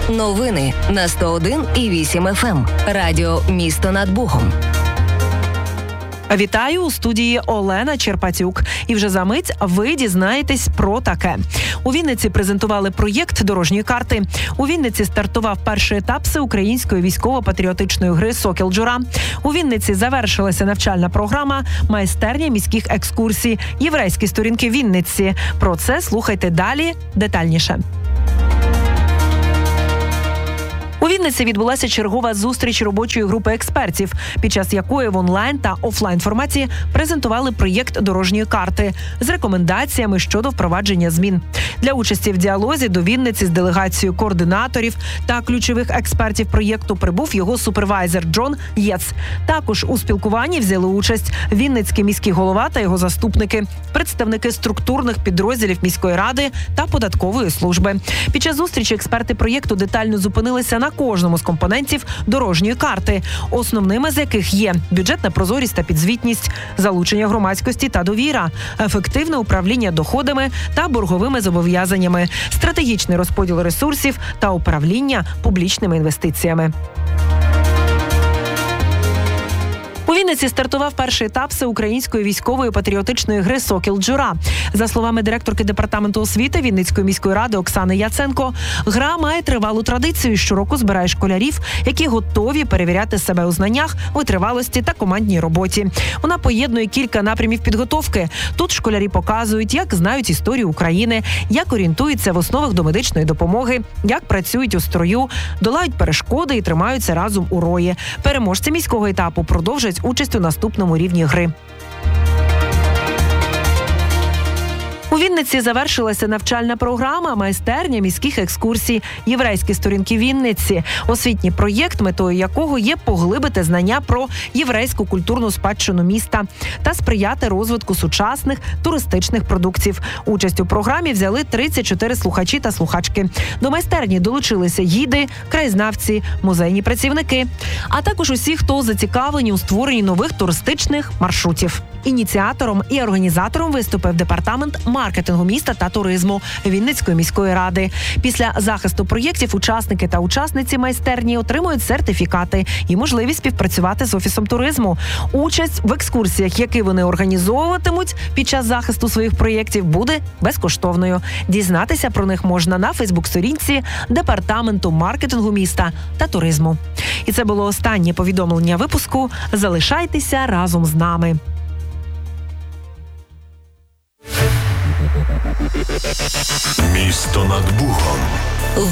Новини на 101,8 FM. Радіо «Місто над Богом». Вітаю, у студії Олена Черпатюк. І вже за мить ви дізнаєтесь про таке. У Вінниці презентували проєкт дорожньої карти. У Вінниці стартував перший етап всеукраїнської військово-патріотичної гри «Сокіл-Джура». У Вінниці завершилася навчальна програма «Майстерня міських екскурсій. Єврейські сторінки Вінниці». Про це слухайте далі детальніше. У Вінниці відбулася чергова зустріч робочої групи експертів, під час якої в онлайн та офлайн форматі презентували проєкт дорожньої карти з рекомендаціями щодо впровадження змін. Для участі в діалозі до Вінниці з делегацією координаторів та ключових експертів проєкту прибув його супервайзер Джон Єц. Також у спілкуванні взяли участь Вінницький міський голова та його заступники, представники структурних підрозділів міської ради та податкової служби. Під час зустрічі експерти проєкту детально зупинилися на кожному з компонентів дорожньої карти, основними з яких є бюджетна прозорість та підзвітність, залучення громадськості та довіра, ефективне управління доходами та борговими зобов'язаннями, стратегічний розподіл ресурсів та управління публічними інвестиціями. У Вінниці стартував перший етап всеукраїнської військової патріотичної гри «Сокіл-Джура». За словами директорки департаменту освіти Вінницької міської ради Оксани Яценко, гра має тривалу традицію, щороку збирає школярів, які готові перевіряти себе у знаннях, витривалості та командній роботі. Вона поєднує кілька напрямів підготовки. Тут школярі показують, як знають історію України, як орієнтуються в основах домедичної допомоги, як працюють у строю, долають перешкоди і тримаються разом у рої. Переможці міського етапу продовжать участь у наступному рівні гри. У Вінниці завершилася навчальна програма «Майстерня міських екскурсій. Єврейські сторінки Вінниці». Освітній проєкт, метою якого є поглибити знання про єврейську культурну спадщину міста та сприяти розвитку сучасних туристичних продуктів. Участь у програмі взяли 34 слухачі та слухачки. До майстерні долучилися гіди, краєзнавці, музейні працівники, а також усі, хто зацікавлені у створенні нових туристичних маршрутів. Ініціатором і організатором виступив департамент маркетингу міста та туризму Вінницької міської ради. Після захисту проєктів учасники та учасниці майстерні отримують сертифікати і можливість співпрацювати з Офісом туризму. Участь в екскурсіях, які вони організовуватимуть під час захисту своїх проєктів, буде безкоштовною. Дізнатися про них можна на Фейсбук-сторінці департаменту маркетингу міста та туризму. І це було останнє повідомлення випуску. Залишайтеся разом з нами. Місто над Богом.